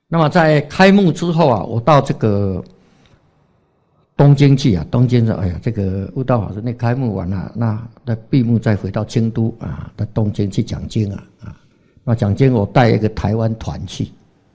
那么在开幕之后啊，我到这个东京去啊，东京说，哎呀，这个悟道法师那开幕完了，那闭幕再回到京都啊，到东京去讲经啊。那讲经我带一个台湾团去，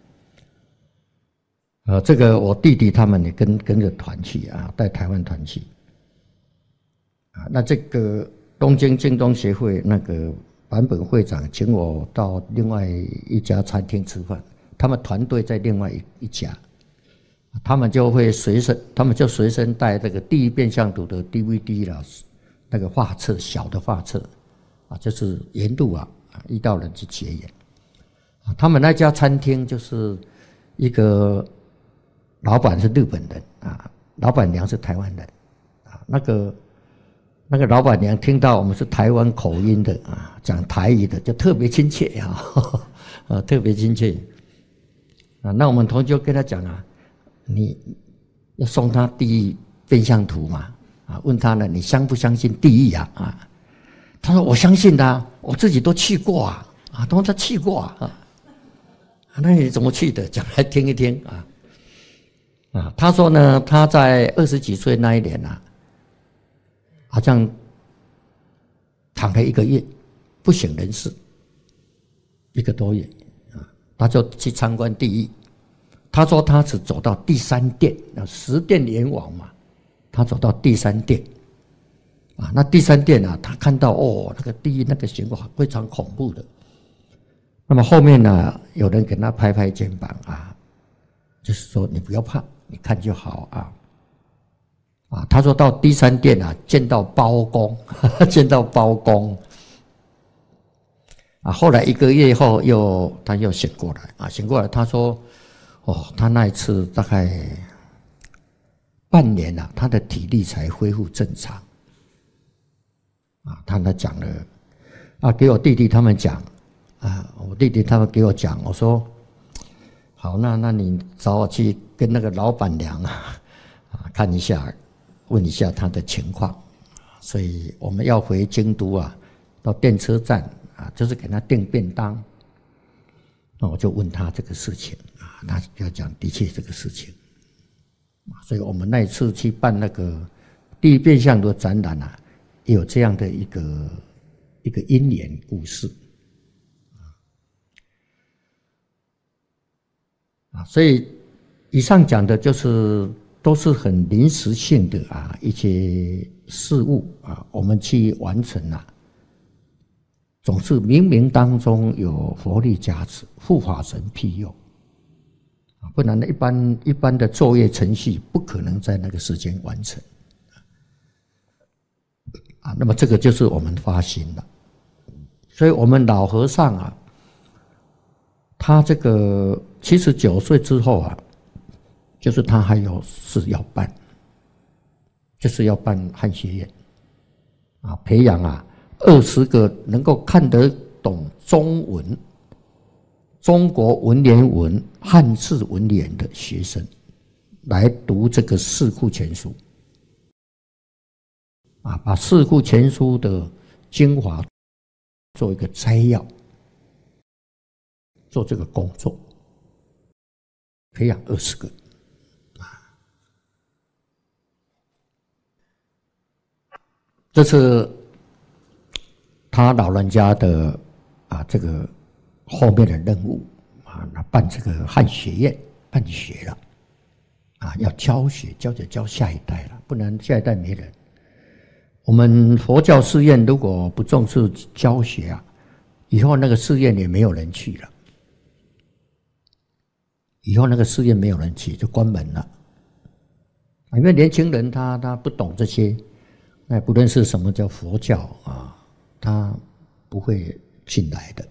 这个我弟弟他们也跟着团去啊，带台湾团去。那这个东京净宗协会那个坂本会长请我到另外一家餐厅吃饭，他们团队在另外一家，他们就随身带这个第一变相图的 DVD 啦，那个画册，小的画册啊，就是沿路啊遇到人去结缘。他们那家餐厅就是一个老板是日本人啊，老板娘是台湾人啊，那个老板娘听到我们是台湾口音的啊，讲台语的，就特别亲切啊，特别亲切啊。那我们同学就跟他讲啊，你要送他地狱变相图嘛啊，问他呢，你相不相信地狱啊？他说我相信的啊，我自己都去过啊，他说他去过啊，那你怎么去的？讲来听一听啊。他说呢，他在20几岁那一年啊。好像躺了1个月，不省人事，1个多月啊，他就去参观地狱。他说他只走到第3殿，10殿阎王嘛，他走到第3殿啊。那第3殿啊，他看到那个地狱那个情况非常恐怖的。那么后面呢，有人给他拍拍肩膀啊，就是说你不要怕，你看就好啊。他说到第3殿啊，见到包公，见到包公啊。后来1个月后他又醒过来啊，醒过来他说，他那一次大概半年啊，他的体力才恢复正常啊。他讲了啊，给我弟弟他们讲啊，我弟弟他们给我讲，我说好，那你找我去跟那个老板娘啊看一下。问一下他的情况，所以我们要回京都啊，到电车站啊，就是给他订便当。那我就问他这个事情啊，他要讲的确这个事情，所以我们那一次去办那个第一变相的展览啊，也有这样的一个因缘故事啊，所以以上讲的都是很临时性的啊一些事物啊，我们去完成啊，总是冥冥当中有佛力加持，护法神庇佑啊，不然一般的作业程序不可能在那个时间完成啊。那么这个就是我们发心了，所以我们老和尚啊，他这个79岁之后啊。就是他还有事要办，就是要办汉学院啊，培养啊20个能够看得懂中文、中国文言文、汉字文言的学生来读这个四库全书啊，把四库全书的精华做一个摘要，做这个工作，培养20个。这是他老人家的这个后面的任务啊，那办这个汉学院办学了啊，要教学，教下一代了，不然下一代没人。我们佛教寺院如果不重视教学啊，以后那个寺院也没有人去了，以后那个寺院没有人去就关门了，因为年轻人他不懂这些。那不认识什么叫佛教啊，他不会进来的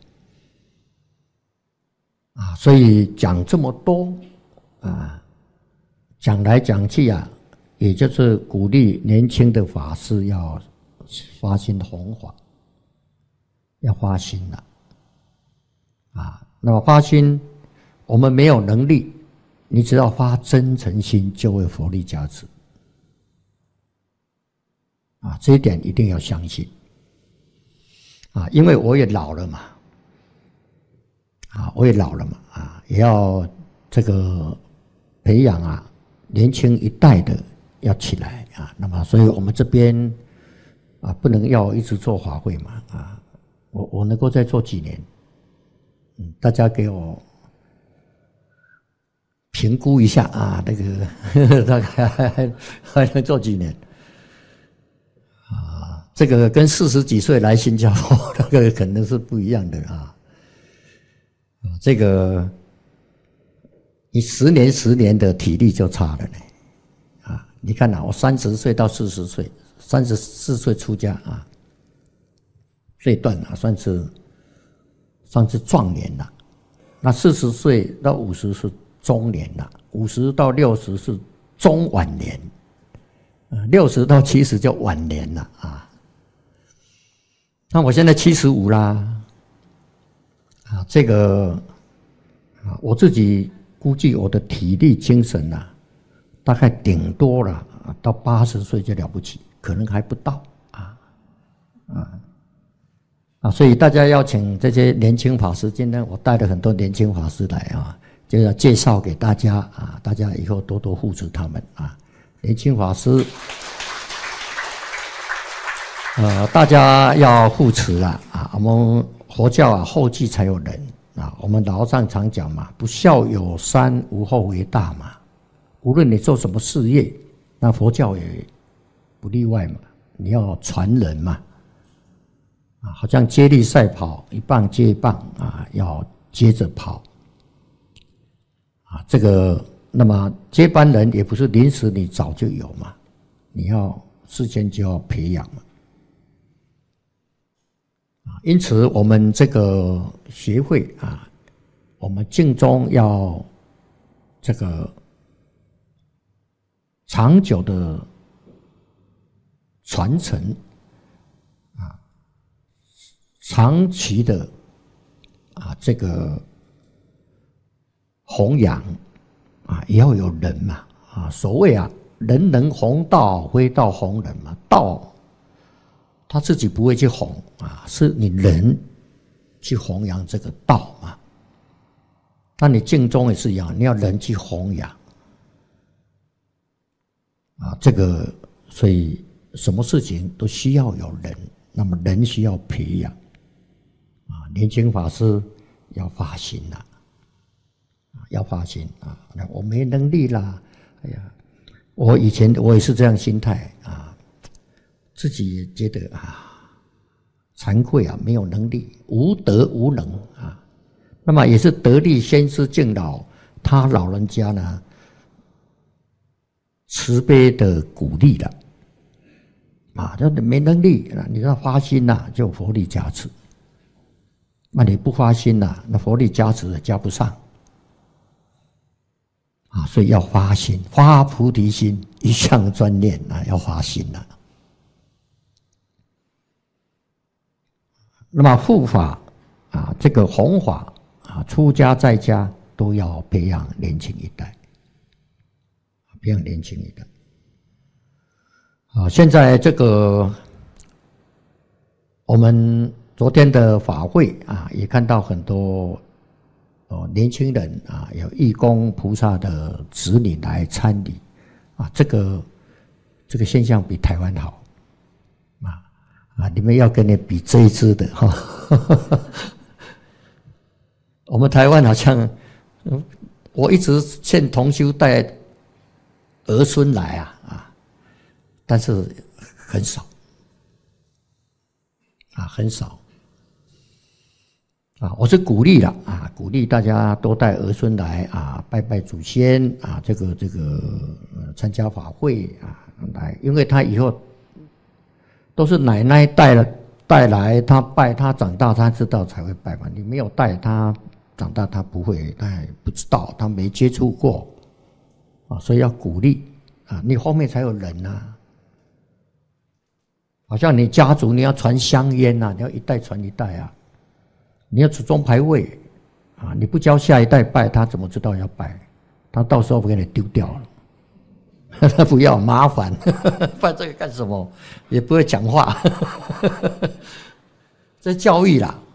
啊。所以讲这么多啊，讲来讲去啊，也就是鼓励年轻的法师要发心弘法，要发心了啊。那么发心，我们没有能力，你只要发真诚心，就会佛力加持。啊，这一点一定要相信啊，因为我也老了嘛，也要这个培养啊年轻一代的要起来啊。那么，所以我们这边啊不能要一直做法会嘛啊，我能够再做几年，大家给我评估一下啊，那个大概还能做几年啊？这个跟40几岁来新加坡那个可能是不一样的啊。这个你10年的体力就差了呢啊！你看啊，我30岁到40岁，34岁出家啊，这一段啊算是壮年了。那40岁到50是中年了，50到60是中晚年，60到70就晚年了啊。那我现在75啦，啊，这个啊，我自己估计我的体力精神啊，大概顶多了到80岁就了不起，可能还不到所以大家邀请这些年轻法师，今天我带了很多年轻法师来啊，就要介绍给大家啊，大家以后多多护持他们啊。年轻法师，大家要护持啊！我们佛教啊，后继才有人啊。我们老和尚常讲嘛，不孝有三，无后为大嘛。无论你做什么事业，那佛教也不例外嘛。你要传人嘛。好像接力赛跑，一棒接一棒啊，要接着跑这个那么接班人也不是临时你找就有嘛，你要事先就要培养嘛因此我们这个学会啊，我们净宗要这个长久的传承长期的这个弘扬也要有人嘛所谓人能弘道，非道弘人嘛。道他自己不会去弘是你人去弘扬这个道嘛。那你净宗也是一样，你要人去弘扬这个所以什么事情都需要有人，那么人需要培养年轻法师要发心啦，要发心我没能力啦，哎呀，我以前我也是这样心态自己也觉得惭愧没有能力，无德无能那么也是得力先师敬老，他老人家呢慈悲的鼓励了就没能力你要发心就佛力加持。那你不发心那佛力加持也加不上所以要发心，发菩提心，一向专念要发心那么护法这个弘法出家在家都要培养年轻一代，培养年轻一代现在这个我们昨天的法会也看到很多年轻人有义工菩萨的子女来参礼这个现象比台湾好你们要跟你比这一支的我们台湾好像我一直劝同修带儿孙来但是很少很少我是鼓励了鼓励大家多带儿孙来拜拜祖先这个参加法会来，因为他以后都是奶奶带来，他拜，他长大他知道才会拜嘛。你没有带他长大，他不会，他也不知道，他没接触过所以要鼓励你后面才有人好像你家族你要传香烟你要一代传一代你要祖宗牌位你不教下一代拜，他怎么知道要拜？他到时候给你丢掉了，他不要麻烦，拜这个干什么？也不会讲话，这教育啦